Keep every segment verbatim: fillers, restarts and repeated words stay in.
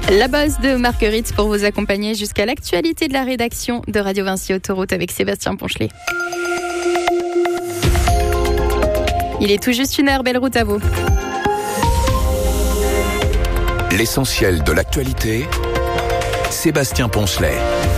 La base de Marguerite pour vous accompagner jusqu'à l'actualité de la rédaction de Radio Vinci Autoroute avec Sébastien Ponchelet. Il est tout juste une heure, belle route à vous. L'essentiel de l'actualité, Sébastien Ponchelet.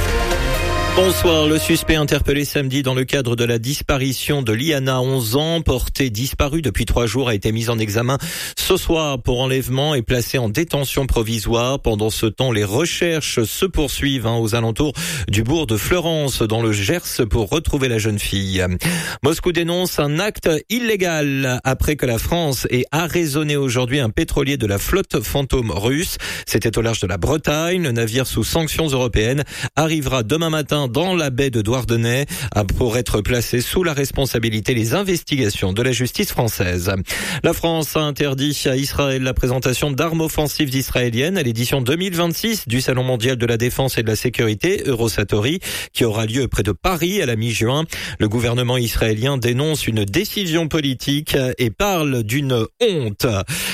Bonsoir. Le suspect interpellé samedi dans le cadre de la disparition de Liana, onze ans, portée disparue depuis trois jours, a été mis en examen ce soir pour enlèvement et placé en détention provisoire. Pendant ce temps, les recherches se poursuivent hein, aux alentours du bourg de Fleurance, dans le Gers, pour retrouver la jeune fille. Moscou dénonce un acte illégal après que la France ait arraisonné aujourd'hui un pétrolier de la flotte fantôme russe. C'était au large de la Bretagne. Le navire sous sanctions européennes arrivera demain matin dans la baie de Douarnenez pour être placé sous la responsabilité des investigations de la justice française. La France a interdit à Israël la présentation d'armes offensives israéliennes à l'édition deux mille vingt-six du Salon mondial de la défense et de la sécurité Eurosatori, qui aura lieu près de Paris à la mi-juin. Le gouvernement israélien dénonce une décision politique et parle d'une honte.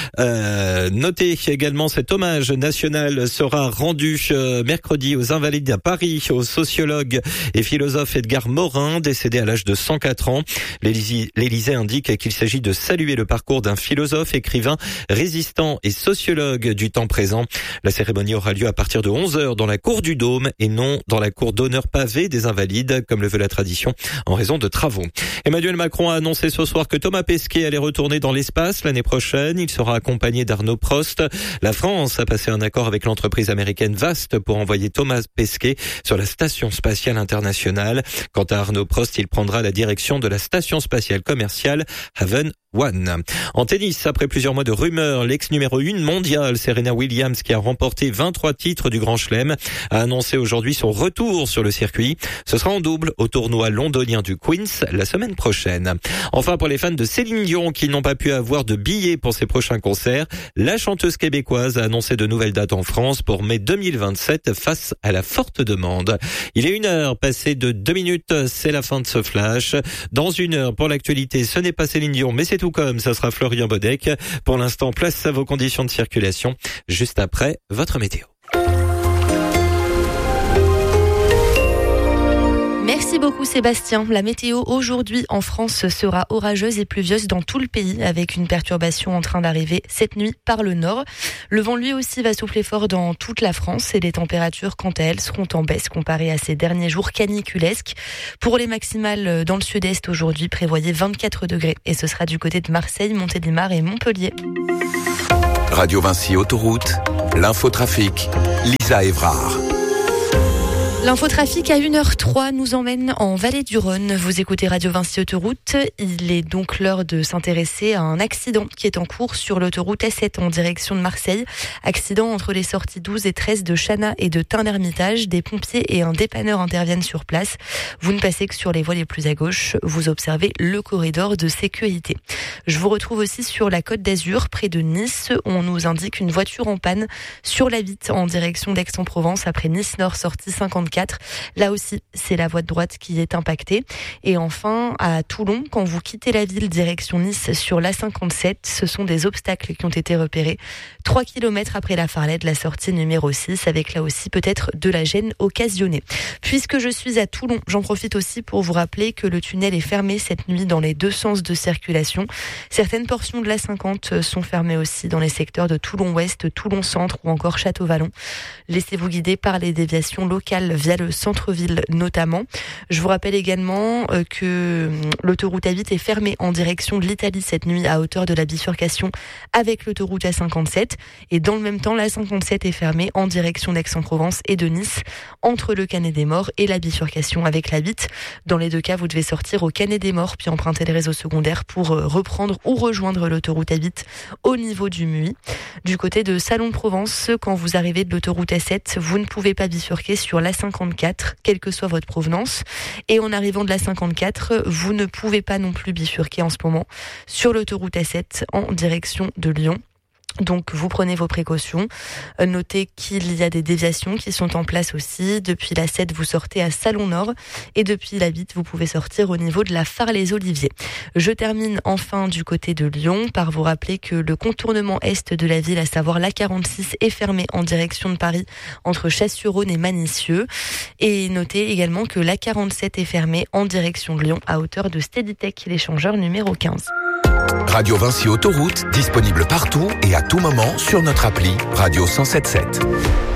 Euh, notez également cet hommage national sera rendu euh, mercredi aux Invalides à Paris, au sociologue et philosophe Edgar Morin, décédé à l'âge de cent quatre ans. L'Élysée indique qu'il s'agit de saluer le parcours d'un philosophe, écrivain, résistant et sociologue du temps présent. La cérémonie aura lieu à partir de onze heures dans la cour du Dôme et non dans la cour d'honneur pavée des Invalides, comme le veut la tradition, en raison de travaux. Emmanuel Macron a annoncé ce soir que Thomas Pesquet allait retourner dans l'espace l'année prochaine. Il sera accompagné d'Arnaud Prost. La France a passé un accord avec l'entreprise américaine Vast pour envoyer Thomas Pesquet sur la station spatiale internationale. Quant à Arnaud Prost, il prendra la direction de la station spatiale commerciale Haven One. En tennis, après plusieurs mois de rumeurs, l'ex numéro un mondial Serena Williams, qui a remporté vingt-trois titres du Grand Chelem, a annoncé aujourd'hui son retour sur le circuit. Ce sera en double au tournoi londonien du Queen's la semaine prochaine. Enfin, pour les fans de Céline Dion qui n'ont pas pu avoir de billets pour ses prochains concerts, la chanteuse québécoise a annoncé de nouvelles dates en France pour mai deux mille vingt-sept face à la forte demande. Il est une heure passée de deux minutes, c'est la fin de ce flash. Dans une heure, pour l'actualité, ce n'est pas Céline Dion, mais c'est tout comme, ça sera Florian Bodec. Pour l'instant, place à vos conditions de circulation, juste après votre météo. Merci beaucoup Sébastien. La météo aujourd'hui en France sera orageuse et pluvieuse dans tout le pays, avec une perturbation en train d'arriver cette nuit par le nord. Le vent lui aussi va souffler fort dans toute la France et les températures quant à elles seront en baisse comparées à ces derniers jours caniculesques. Pour les maximales dans le sud-est aujourd'hui, prévoyez vingt-quatre degrés et ce sera du côté de Marseille, Montélimar et Montpellier. Radio Vinci Autoroute, l'infotrafic, Lisa Évrard. L'infotrafic à une heure trois nous emmène en Vallée du Rhône. Vous écoutez Radio Vinci Autoroute. Il est donc l'heure de s'intéresser à un accident qui est en cours sur l'autoroute S sept en direction de Marseille. Accident entre les sorties douze et treize de Chana et de Tain-l'Hermitage. Des pompiers et un dépanneur interviennent sur place. Vous ne passez que sur les voies les plus à gauche. Vous observez le corridor de sécurité. Je vous retrouve aussi sur la Côte d'Azur, près de Nice. On nous indique une voiture en panne sur la Vitte en direction d'Aix-en-Provence après Nice-Nord, sortie cinquante-quatre. Là aussi, c'est la voie de droite qui est impactée. Et enfin, à Toulon, quand vous quittez la ville direction Nice sur l'A cinquante-sept, ce sont des obstacles qui ont été repérés. trois kilomètres après la Farlède, la sortie numéro six, avec là aussi peut-être de la gêne occasionnée. Puisque je suis à Toulon, j'en profite aussi pour vous rappeler que le tunnel est fermé cette nuit dans les deux sens de circulation. Certaines portions de l'A cinquante sont fermées aussi dans les secteurs de Toulon-Ouest, Toulon-Centre ou encore Château-Vallon. Laissez-vous guider par les déviations locales via le centre-ville notamment. Je vous rappelle également que l'autoroute A huit est fermée en direction de l'Italie cette nuit à hauteur de la bifurcation avec l'autoroute A cinquante-sept. Et dans le même temps, l'A cinquante-sept est fermée en direction d'Aix-en-Provence et de Nice entre le Canet-des-Morts et la bifurcation avec l'A huit. Dans les deux cas, vous devez sortir au Canet-des-Morts puis emprunter le réseau secondaire pour reprendre ou rejoindre l'autoroute A huit au niveau du Muy. Du côté de Salon-de-Provence, quand vous arrivez de l'autoroute A sept, vous ne pouvez pas bifurquer sur l'A cinquante-quatre, quelle que soit votre provenance. Et en arrivant de l'A cinquante-quatre, vous ne pouvez pas non plus bifurquer en ce moment sur l'autoroute A sept en direction de Lyon. Donc vous prenez vos précautions. Notez qu'il y a des déviations qui sont en place aussi. Depuis la sept, vous sortez à Salon Nord et depuis la huit, vous pouvez sortir au niveau de la Phare-les-Oliviers. Je termine enfin du côté de Lyon par vous rappeler que le contournement est de la ville, à savoir l'A quarante-six, est fermé en direction de Paris entre Chasse-sur-Rhône et Manicieux. Et notez également que l'A quarante-sept est fermé en direction de Lyon à hauteur de Steadytech, l'échangeur numéro quinze. Radio Vinci Autoroute, disponible partout et à tout moment sur notre appli Radio cent sept sept.